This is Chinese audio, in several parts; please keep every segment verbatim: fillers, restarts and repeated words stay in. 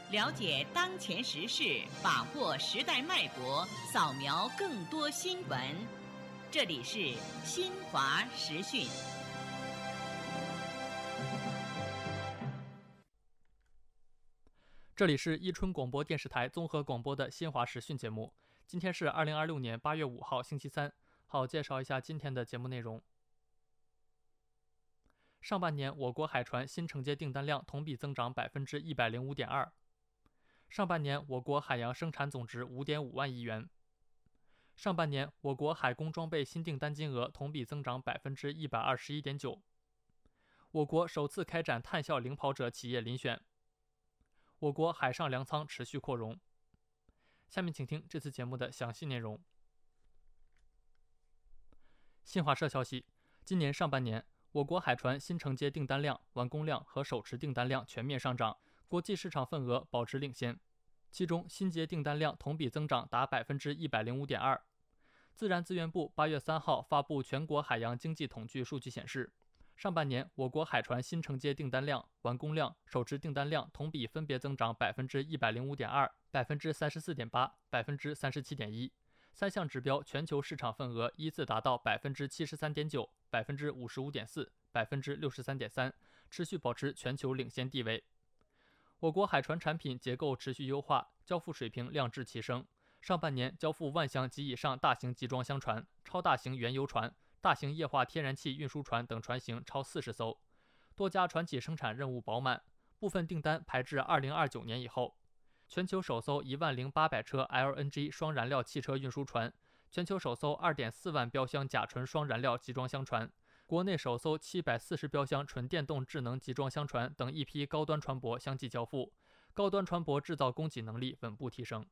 了解当前时事，把握时代脉搏，扫描更多新闻。这里是新华时讯。 这里是伊春广播电视台综合广播的新华时讯节目。今天是二零二六年八月五号，星期三。好，介绍一下今天的节目内容。上半年，我国海船新承接订单量同比增长百分之一百零五点二。上半年，我国海洋生产总值五点五万亿元。上半年，我国海工装备新订单金额同比增长百分之一百二十一点九。我国首次开展碳效领跑者企业遴选。我国海上粮仓持续扩容。下面请听这次节目的详细内容。新华社消息，今年上半年，我国海船新承接订单量、完工量和手持订单量全面上涨，国际市场份额保持领先。其中，新接订单量同比增长达百分之一百零五点二。自然资源部八月三号发布全国海洋经济统计数据显示，上半年我国海船新承接订单量、完工量、手持订单量同比分别增长百分之一百零五点二、百分之三十四点八、百分之三十七点一。三项指标全球市场份额依次达到百分之七十三点九、百分之五十五点四、百分之六十三点三，持续保持全球领先地位。我国海船产品结构持续优化，交付水平亮质齐升。上半年交付万箱及以上大型集装箱船、超大型原油船、大型液化天然气运输船等船型超四十艘，多家船企生产任务饱满，部分订单排至二零二九年以后。全球首艘一万零八百车 L N G 双燃料汽车运输船，全球首艘二点四万标箱甲醇双燃料集装箱船，国内首艘七百四十标箱纯电动智能集装箱船等一批高端船舶相继交付，高端船舶制造供给能力稳步提升。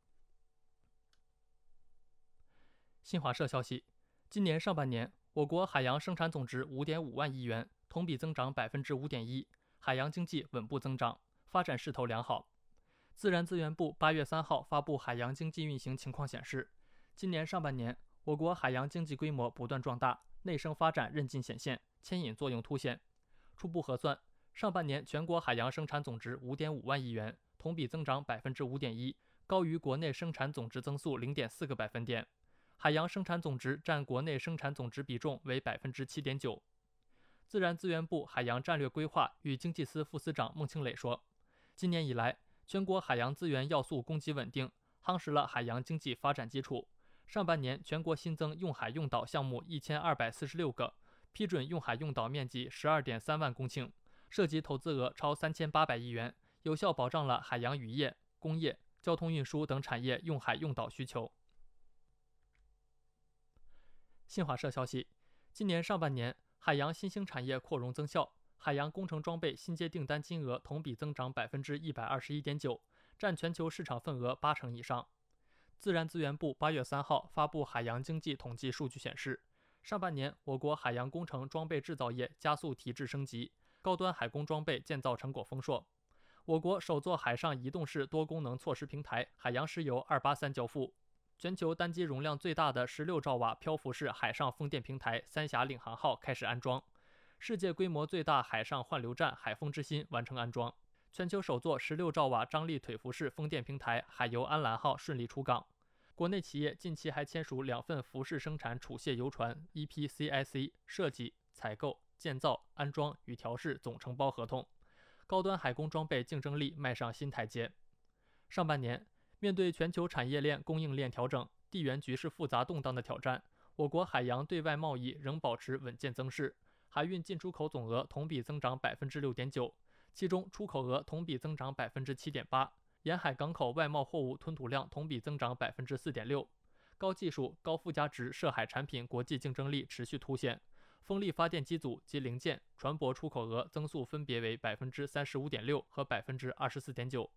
新华社消息，今年上半年，我国海洋生产总值五点五万亿元，同比增长百分之五点一，海洋经济稳步增长，发展势头良好。自然资源部八月三号发布海洋经济运行情况显示，今年上半年，我国海洋经济规模不断壮大，内生发展韧劲显现，牵引作用凸显。初步核算，上半年全国海洋生产总值五点五万亿元，同比增长百分之五点一，高于国内生产总值增速零点四个百分点。海洋生产总值占国内生产总值比重为百分之七点九。自然资源部海洋战略规划与经济司副司长孟庆磊说，今年以来，全国海洋资源要素供给稳定，夯实了海洋经济发展基础。上半年全国新增用海用岛项目一千二百四十六个，批准用海用岛面积十二点三万公顷，涉及投资额超三千八百亿元，有效保障了海洋渔业、工业、交通运输等产业用海用岛需求。新华社消息，今年上半年，海洋新兴产业扩容增效，海洋工程装备新接订单金额同比增长百分之一百二十一点九，占全球市场份额八成以上。自然资源部八月三号发布海洋经济统计数据显示，上半年我国海洋工程装备制造业加速提质升级，高端海工装备建造成果丰硕。我国首座海上移动式多功能措施平台海洋石油二八三交付。全球单机容量最大的十六兆瓦漂浮式海上风电平台三峡领航号开始安装，世界规模最大海上换流站海风之心完成安装，全球首座十六兆瓦张力腿浮式风电平台海游安澜号顺利出港。国内企业近期还签署两份浮式生产储卸油船 E P C I C 设计、采购、建造、安装与调试总承包合同，高端海工装备竞争力迈上新台阶。上半年，面对全球产业链供应链调整、地缘局势复杂动荡的挑战，我国海洋对外贸易仍保持稳健增势，海运进出口总额同比增长百分之六点九，其中出口额同比增长百分之七点八，沿海港口外贸货物吞吐量同比增长百分之四点六。高技术、高附加值涉海产品国际竞争力持续凸显，风力发电机组及零件、船舶出口额增速分别为百分之三十五点六和百分之二十四点九。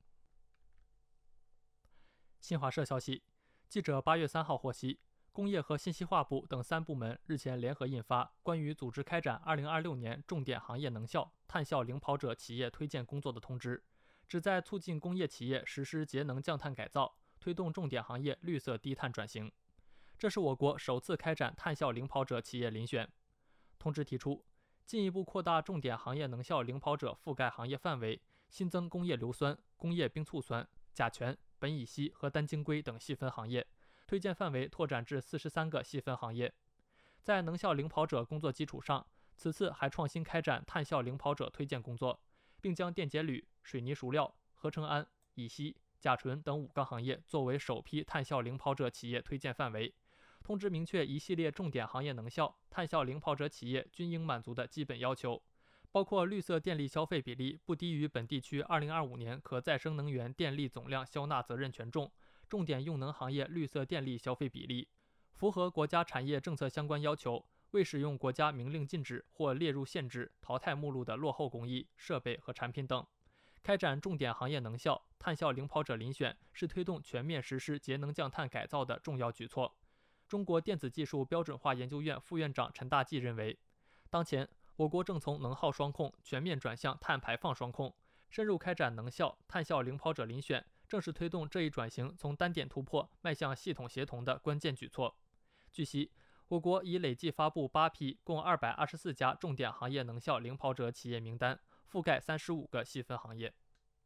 新华社消息，记者八月三号获悉，工业和信息化部等三部门日前联合印发关于组织开展二零二六年重点行业能效、碳效领跑者企业推荐工作的通知，旨在促进工业企业实施节能降碳改造，推动重点行业绿色低碳转型。这是我国首次开展碳效领跑者企业遴选。通知提出，进一步扩大重点行业能效领跑者覆盖行业范围， 新增工业硫酸、工业冰醋酸、甲醛、苯乙烯和单晶硅等细分行业，推荐范围拓展至四十三个细分行业。在能效领跑者工作基础上，此次还创新开展碳效领跑者推荐工作，并将电解铝、水泥熟料、合成氨、乙烯、甲醇等五个行业作为首批碳效领跑者企业推荐范围。通知明确一系列重点行业能效、碳效领跑者企业均应满足的基本要求，包括绿色电力消费比例不低于本地区二零二五年可再生能源电力总量销纳责任权重、重点用能行业绿色电力消费比例，符合国家产业政策相关要求，未使用国家明令禁止或列入限制、淘汰目录的落后工艺、设备和产品等。开展重点行业能效、碳效领跑者遴选是推动全面实施节能降碳改造的重要举措。中国电子技术标准化研究院副院长陈大纪认为，当前我国正从能耗双控全面转向碳排放双控，深入开展能效、碳效领跑者遴选，正是推动这一转型从单点突破迈向系统协同的关键举措。据悉，我国已累计发布八批共二百二十四家重点行业能效领跑者企业名单，覆盖三十五个细分行业。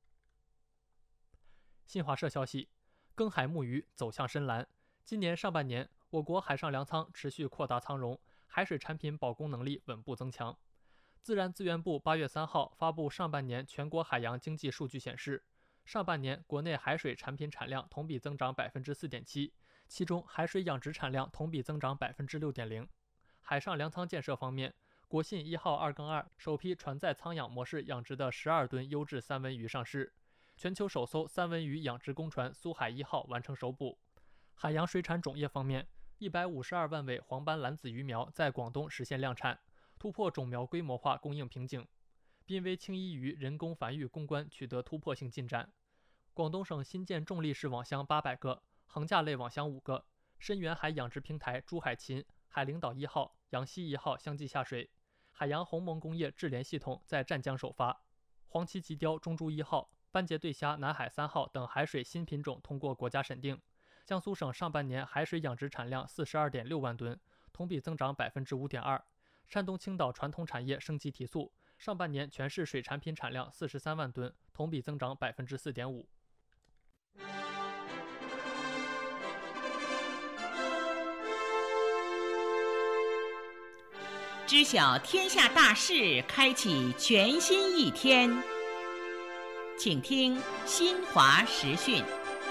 新华社消息，耕海牧渔走向深蓝。今年上半年，我国海上粮仓持续扩大仓容，海水产品保供能力稳步增强。自然资源部八月三号发布上半年全国海洋经济数据显示，上半年国内海水产品产量同比增长百分之四点七，其中海水养殖产量同比增长百分之六点零。海上粮仓建设方面，国信一号二更二首批船载仓养模式养殖的十二吨优质三文鱼上市，全球首艘三文鱼养殖公船苏海一号完成首捕。海洋水产种业方面，一百五十二万尾黄斑蓝子鱼苗在广东实现量产，突破种苗规模化供应瓶颈。濒危青衣鱼人工繁育攻关取得突破性进展。广东省新建重力式网箱八百个，横架类网箱五个。深远海养殖平台珠海芹、海陵岛一号、阳西一号相继下水。海洋鸿蒙工业智联系统在湛江首发。黄鳍棘鲷中珠一号、斑节对虾南海三号等海水新品种通过国家审定。江苏省上半年海水养殖产量四十二点六万吨，同比增长百分之五点二。山东青岛传统产业升级提速，上半年全市水产品产量四十三万吨，同比增长百分之四点五。 知晓天下大事，开启全新一天。请听新华时讯。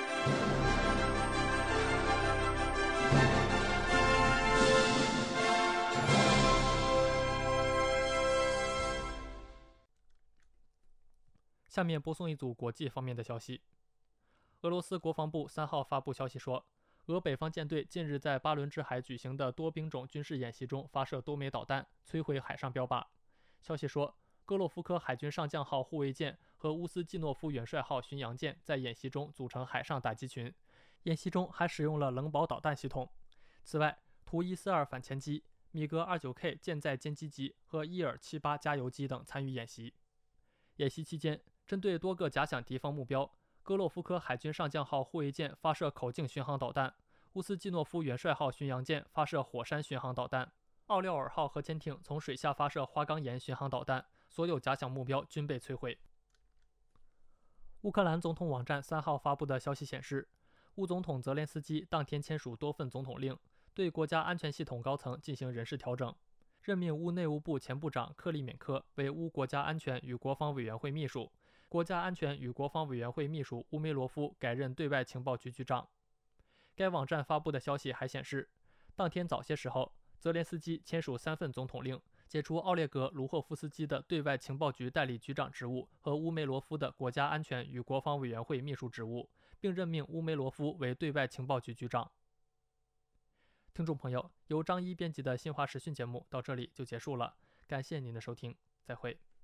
下面播送一组国际方面的消息。俄罗斯国防部三号发布消息说，俄北方舰队近日在巴伦支海举行的多兵种军事演习中发射多枚导弹，摧毁海上标靶。消息说，戈洛夫科海军上将号护卫舰和乌斯季诺夫元帅号巡洋舰在演习中组成海上打击群，演习中还使用了冷堡导弹系统。此外，图一四二反潜机、米格二九 K 舰载歼击机和伊尔七八加油机等参与演习。演习期间，针对多个假想敌方目标，戈洛夫科海军上将号护卫舰发射口径巡航导弹，乌斯季诺夫元帅号巡洋舰发射火山巡航导弹，奥廖尔号核潜艇从水下发射花岗岩巡航导弹，所有假想目标均被摧毁。乌克兰总统网站三号发布的消息显示，乌总统泽连斯基当天签署多份总统令，对国家安全系统高层进行人事调整，任命乌内务部前部长克利缅科为乌国家安全与国防委员会秘书，国家安全与国防委员会秘书乌梅罗夫改任对外情报局局长。该网站发布的消息还显示，当天早些时候，泽连斯基签署三份总统令，解除奥列格·卢霍夫斯基的对外情报局代理局长职务和乌梅罗夫的国家安全与国防委员会秘书职务，并任命乌梅罗夫为对外情报局局长。听众朋友，由张一编辑的新华时讯节目到这里就结束了，感谢您的收听，再会。